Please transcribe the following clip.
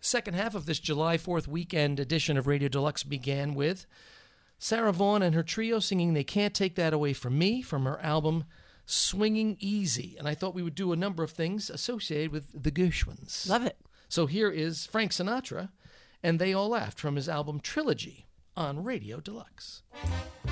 Second half of this July 4th weekend edition of Radio Deluxe began with Sarah Vaughan and her trio singing They Can't Take That Away From Me from her album Swinging Easy. And I thought we would do a number of things associated with the Gershwins. Love it. So here is Frank Sinatra and They All Laughed from his album Trilogy on Radio Deluxe.